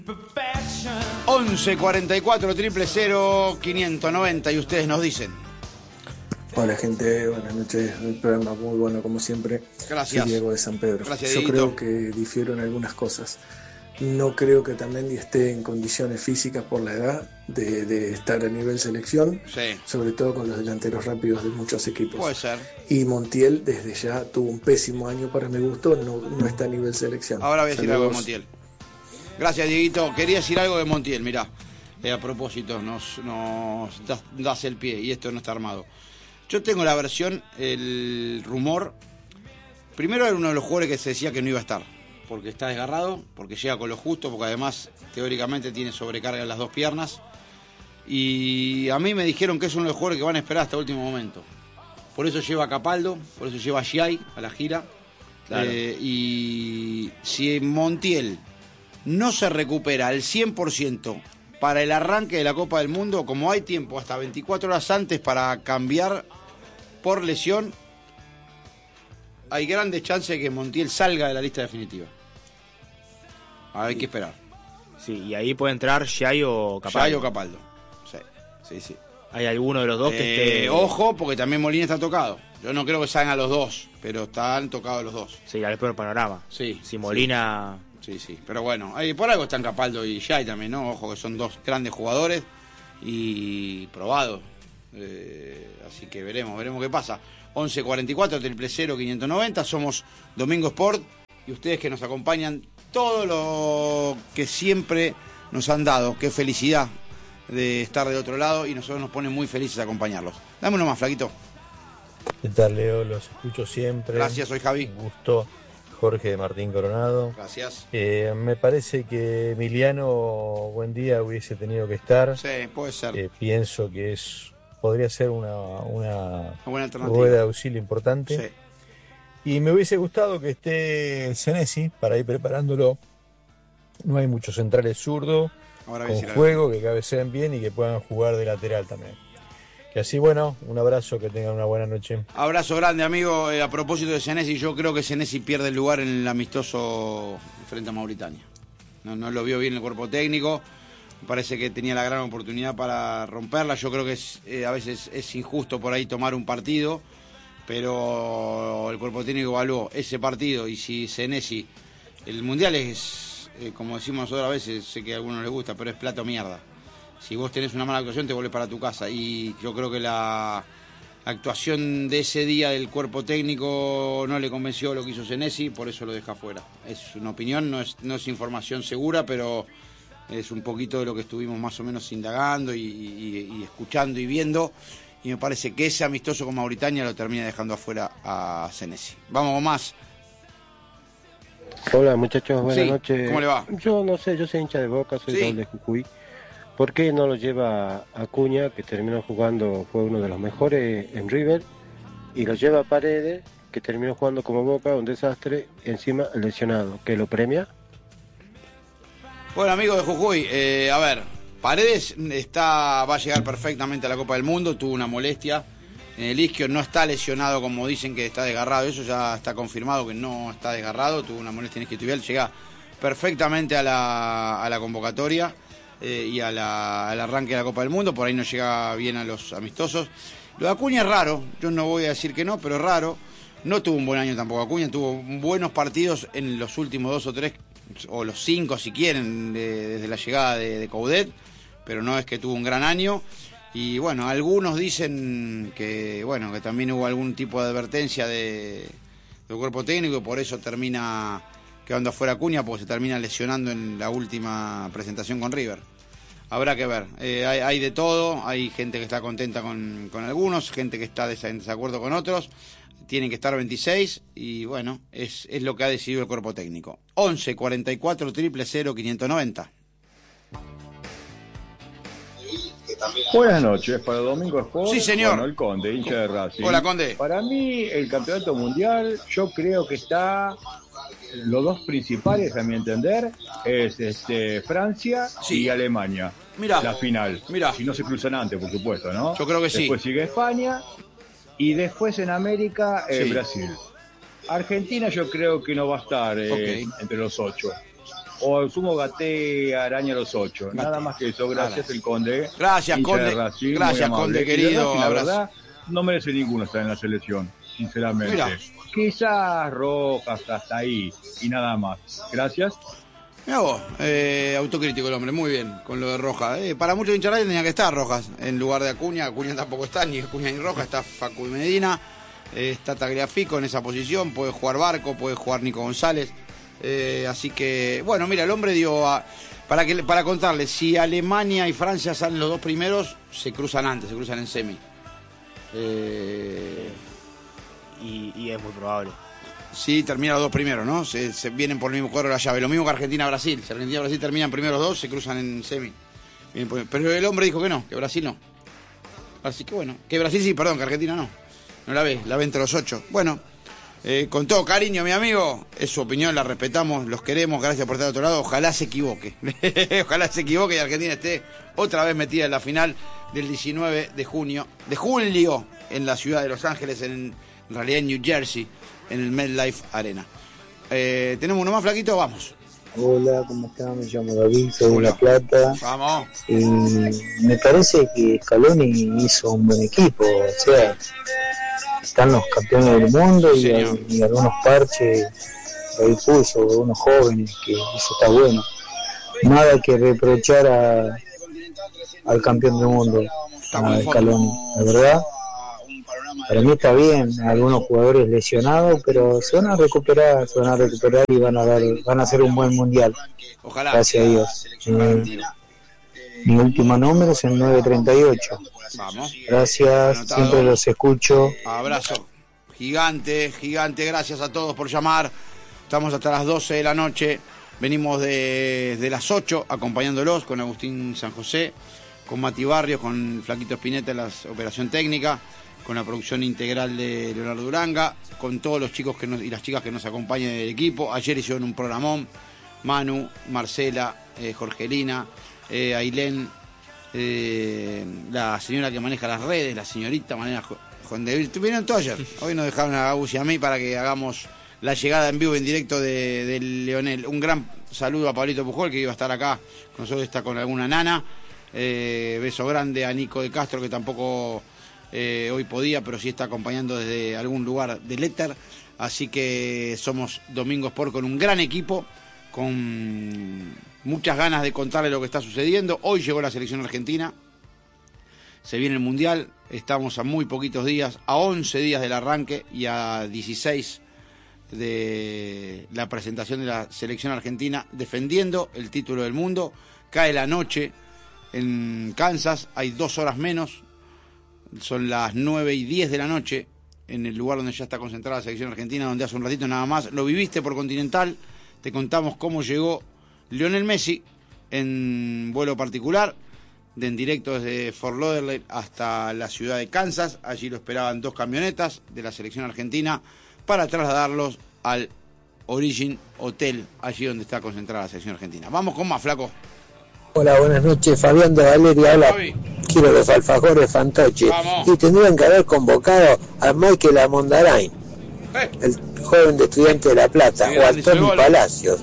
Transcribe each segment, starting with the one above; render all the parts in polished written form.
11 44 000 590 y ustedes nos dicen. Hola gente, buenas noches. Un programa muy bueno como siempre. Gracias. Soy Diego de San Pedro. Gracias, Yo Dieguito. creo que difiero en algunas cosas. No creo que Otamendi esté en condiciones físicas por la edad de estar a nivel selección, Sí. sobre todo con los delanteros rápidos de muchos equipos. Puede ser. Y Montiel desde ya tuvo un pésimo año para mi gusto, no está a nivel selección. Ahora voy a decir algo de Saludos. Montiel. Gracias, Dieguito. Quería decir algo de Montiel, mirá. A propósito, nos das el pie y esto no está armado. Yo tengo la versión, el rumor. Primero era uno de los jugadores que se decía que no iba a estar, porque está desgarrado, porque llega con lo justo, porque además teóricamente tiene sobrecarga en las dos piernas. Y a mí me dijeron que es uno de los jugadores que van a esperar hasta el último momento. Por eso lleva a Capaldo, por eso lleva a Giai a la gira. Claro. Y si Montiel no se recupera al 100% para el arranque de la Copa del Mundo, como hay tiempo hasta 24 horas antes para cambiar por lesión, hay grandes chances de que Montiel salga de la lista definitiva. Hay que esperar. Sí, y ahí puede entrar Giai o Capaldo. Giai o Capaldo. Sí. ¿Hay alguno de los dos que esté...? Ojo, porque también Molina está tocado. Yo no creo que salgan a los dos, pero están tocados los dos. Sí, al peor panorama. Sí. Si Molina... Sí. Pero bueno, por algo están Capaldo y Giai también, ¿no? Ojo, que son dos grandes jugadores y probados. Así que veremos qué pasa. 11 44 000 590. Somos Domingo Sport y ustedes que nos acompañan todo lo que siempre nos han dado. Qué felicidad de estar del otro lado y nosotros nos pone muy felices acompañarlos. Dame uno más, flaquito. ¿Qué tal, Leo? Los escucho siempre. Gracias, soy Javi. Un gusto. Jorge de Martín Coronado. Gracias. Me parece que Emiliano buen día hubiese tenido que estar. Sí, puede ser. Pienso que podría ser una buena alternativa. rueda de auxilio importante. Sí. Y me hubiese gustado que esté el Senesi para ir preparándolo. No hay muchos centrales zurdos con juego, que cabeceen bien y que puedan jugar de lateral también. Que así, bueno, un abrazo, que tengan una buena noche. Abrazo grande, amigo. A propósito de Senesi, yo creo que Senesi pierde el lugar en el amistoso frente a Mauritania. No lo vio bien el cuerpo técnico. Me parece que tenía la gran oportunidad para romperla. Yo creo que a veces es injusto por ahí tomar un partido, pero el cuerpo técnico evaluó ese partido. Y si Senesi, el Mundial es, como decimos nosotros a veces, sé que a algunos les gusta, pero es plato mierda. Si vos tenés una mala actuación, te volvés para tu casa. Y yo creo que la actuación de ese día del cuerpo técnico no le convenció lo que hizo Senesi, por eso lo deja fuera. Es una opinión, no es información segura, pero es un poquito de lo que estuvimos más o menos indagando y escuchando y viendo. Y me parece que ese amistoso con Mauritania lo termina dejando afuera a Senesi. Vamos con más. Hola muchachos, buenas noches. ¿Cómo le va? Yo no sé, yo soy hincha de Boca, soy doble Jujuy. ¿Por qué no lo lleva a Acuña, que terminó jugando, fue uno de los mejores en River, y lo lleva a Paredes, que terminó jugando como Boca, un desastre, encima lesionado, que lo premia? Bueno, amigos de Jujuy, a ver, Paredes va a llegar perfectamente a la Copa del Mundo, tuvo una molestia en el isquio, no está lesionado como dicen que está desgarrado, eso ya está confirmado que no está desgarrado, tuvo una molestia en isquiotibial, llega perfectamente a la convocatoria. Y al arranque de la Copa del Mundo, por ahí no llega bien a los amistosos. Lo de Acuña es raro, yo no voy a decir que no, pero es raro. No tuvo un buen año tampoco Acuña, tuvo buenos partidos en los últimos 2 o 3, o los 5 si quieren, desde la llegada de Coudet, pero no es que tuvo un gran año. Y bueno, algunos dicen que también hubo algún tipo de advertencia del cuerpo técnico y por eso termina quedando afuera Acuña, porque se termina lesionando en la última presentación con River. Habrá que ver, hay de todo, hay gente que está contenta con algunos, gente que está en desacuerdo con otros, tienen que estar 26 y bueno, es lo que ha decidido el cuerpo técnico. 11 44 000 590. Buenas noches, para Domingo Sport. Sí, señor. Bueno, el Conde, hincha de Racing. Hola, Conde. Para mí, el campeonato mundial, yo creo que está... Los dos principales, a mi entender, es Francia y Alemania. Mirá. La final. Mirá. Si no se cruzan antes, por supuesto, ¿no? Yo creo que sí. Después sigue España y después en América, Brasil. Argentina yo creo que no va a estar entre los 8. o al sumo gatea, araña los 8. Nada más que eso. Gracias, el Conde. Gracias, Conde. Racing, gracias, Conde, querido. La verdad, no merece ninguno estar en la selección, sinceramente. Mirá. Quizás Rojas hasta ahí y nada más. Gracias. Mirá vos, autocrítico el hombre, muy bien con lo de Rojas. Para muchos hinchas tenía que estar Rojas en lugar de Acuña. Acuña tampoco está, ni Acuña ni Rojas, está Facu y Medina. Está Tagliafico en esa posición, puede jugar Barco, puede jugar Nico González. Así que, bueno, mira, el hombre dio para contarles, si Alemania y Francia salen los dos primeros, se cruzan antes, se cruzan en semi. Y es muy probable. Sí, terminan los dos primeros, ¿no? Se vienen por el mismo cuadro de la llave. Lo mismo que Argentina-Brasil. Si Argentina y Brasil terminan primero los dos, se cruzan en semi. Pero el hombre dijo que no, que Brasil no. Así que bueno, que Brasil sí, perdón, que Argentina no. No la ve entre los 8. Bueno, con todo cariño, mi amigo, es su opinión, la respetamos, los queremos, gracias por estar al otro lado. Ojalá se equivoque. Ojalá se equivoque y Argentina esté otra vez metida en la final del 19 de julio, en la ciudad de Los Ángeles, en realidad en New Jersey, en el MetLife Arena. ¿Tenemos uno más, flaquito? Vamos. Hola, ¿cómo están? Me llamo David, soy de La Plata. Vamos. Me parece que Scaloni hizo un buen equipo, o sea, están los campeones del mundo y algunos parches ahí puso, unos jóvenes, que eso está bueno. Nada que reprochar al campeón del mundo, a Scaloni, la verdad. Para mí está bien, algunos jugadores lesionados, pero se van a recuperar y van a hacer un buen mundial. Ojalá. Gracias a Dios. Mi último número es el 938. Vamos. Gracias, Anotado. siempre los escucho. Abrazo. Gigante, gracias a todos por llamar. Estamos hasta las 12 de la noche. Venimos de las 8 acompañándolos con Agustín San José, con Mati Barrios, con Flaquito Spinetta en la operación técnica, con la producción integral de Leonardo Duranga, con todos los chicos y las chicas que nos acompañan del equipo. Ayer hicieron un programón, Manu, Marcela, Jorgelina, Ailén, la señora que maneja las redes, la señorita maneja Juan de Vil. Estuvieron todos ayer. Hoy nos dejaron a Agus y a mí para que hagamos la llegada en vivo, en directo de Leonel. Un gran saludo a Pablito Pujol, que iba a estar acá con nosotros, está con alguna nana. Beso grande a Nico de Castro, que tampoco hoy podía, pero sí está acompañando desde algún lugar del éter. Así que somos Domingo Sport con un gran equipo, con muchas ganas de contarle lo que está sucediendo. Hoy llegó la selección argentina, se viene el Mundial, estamos a muy poquitos días, a 11 días del arranque y a 16 de la presentación de la selección argentina defendiendo el título del mundo. Cae la noche en Kansas, hay 2 horas menos, son las 9:10 de la noche en el lugar donde ya está concentrada la selección argentina, donde hace un ratito nada más lo viviste por Continental. Te contamos cómo llegó Lionel Messi en vuelo particular, en directo desde Fort Lauderdale hasta la ciudad de Kansas. Allí lo esperaban 2 camionetas de la selección argentina para trasladarlos al Origin Hotel, allí donde está concentrada la selección argentina. Vamos con más, flaco. Hola, buenas noches, Fabián de Valeria. Hola, quiero los alfajores Fantoche. Vamos. Y tendrían que haber convocado a Michael Amondarain, el joven de Estudiante de La Plata, sí, o a Tony Palacios.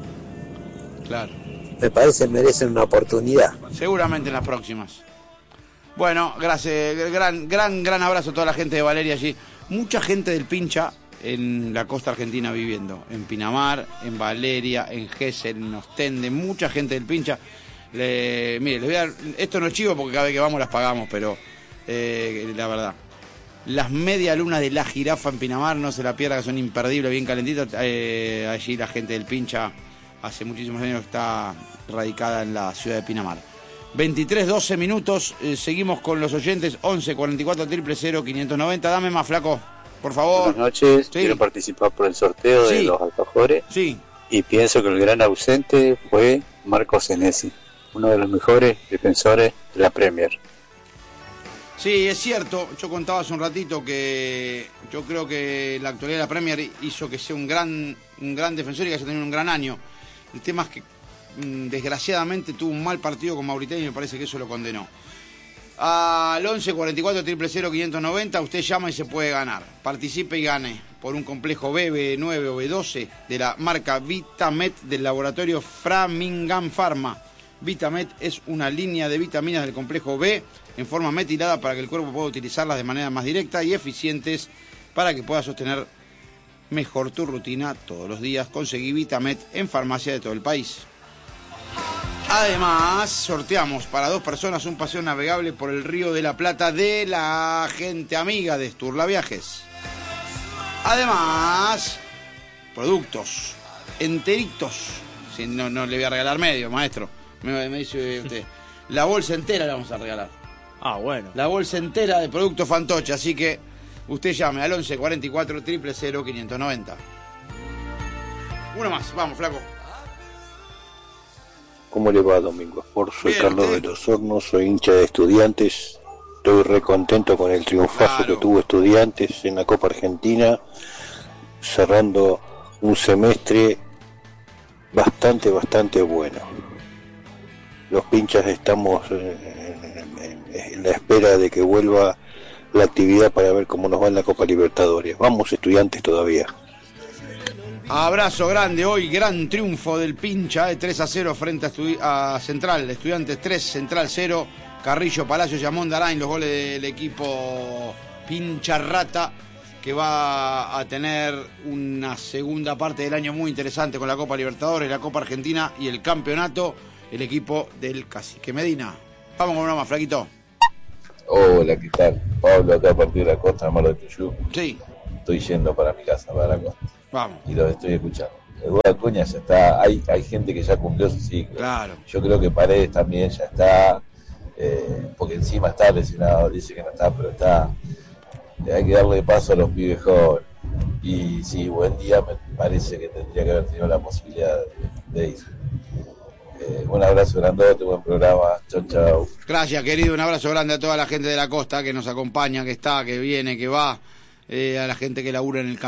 Claro. Me parece merecen una oportunidad. Seguramente en las próximas. Bueno, gracias, gran abrazo a toda la gente de Valeria allí. Mucha gente del Pincha en la costa argentina viviendo, en Pinamar, en Valeria, en Gesell, en Ostende, mucha gente del Pincha. Mire, les voy a dar, esto no es chivo porque cada vez que vamos las pagamos, pero la verdad, las media lunas de La Jirafa en Pinamar, no se la pierda, que son imperdibles, bien calentitas. Allí la gente del Pincha hace muchísimos años que está radicada en la ciudad de Pinamar. 23:12 minutos, seguimos con los oyentes. 11 44 000 590. Dame más, flaco, por favor. Buenas noches, Sí. quiero participar por el sorteo de los alfajores. Sí. Y pienso que el gran ausente fue Marco Senesi, uno de los mejores defensores de la Premier. Sí, es cierto. Yo contaba hace un ratito que yo creo que la actualidad de la Premier hizo que sea un gran defensor y que haya tenido un gran año. El tema es que desgraciadamente tuvo un mal partido con Mauritania y me parece que eso lo condenó. Al 11 44 000 590 usted llama y se puede ganar. Participe y gane. por un complejo B, B9 o B12 de la marca Vitamet del laboratorio Framingham Pharma. Vitamet es una línea de vitaminas del complejo B en forma metilada para que el cuerpo pueda utilizarlas de manera más directa y eficientes para que puedas sostener mejor tu rutina todos los días. Conseguí Vitamet en farmacia de todo el país. Además, sorteamos para 2 personas un paseo navegable por el Río de la Plata de la gente amiga de Sturla Viajes. Además, productos enteritos. Si no le voy a regalar medio, maestro. Me dice usted. La bolsa entera la vamos a regalar. Ah, bueno. La bolsa entera de productos Fantoche. Así que usted llame al 11 44 000 590. Uno más, vamos, flaco. ¿Cómo le va, Domingo Sport? Soy Carlos de los Hornos, soy hincha de Estudiantes. Estoy re contento con el triunfazo que tuvo Estudiantes en la Copa Argentina, cerrando un semestre bastante bueno. Los pinchas estamos en la espera de que vuelva la actividad para ver cómo nos va en la Copa Libertadores. Vamos, Estudiantes todavía. Abrazo grande, hoy gran triunfo del pincha de 3-0 frente a Central, Estudiantes 3, Central 0, Carrillo, Palacios y Amondarain, los goles del equipo pincha rata, que va a tener una segunda parte del año muy interesante con la Copa Libertadores, la Copa Argentina y el campeonato, el equipo del Cacique Medina. Vamos con una más, flaquito. Hola, ¿qué tal? Pablo, acá a partir de la costa de Mar del Tuyú. Sí. Estoy yendo para mi casa, para la costa. Vamos. Y los estoy escuchando. El gol de Acuña ya está, hay gente que ya cumplió su ciclo. Claro. Yo creo que Paredes también ya está, porque encima está lesionado, dice que no está, pero está. Hay que darle paso a los pibes jóvenes. Y sí, buen día, me parece que tendría que haber tenido la posibilidad de ir. Un abrazo grandote, buen programa. Chau, chau. Gracias, querido. Un abrazo grande a toda la gente de la costa que nos acompaña, que está, que viene, que va. A la gente que labura en el campo.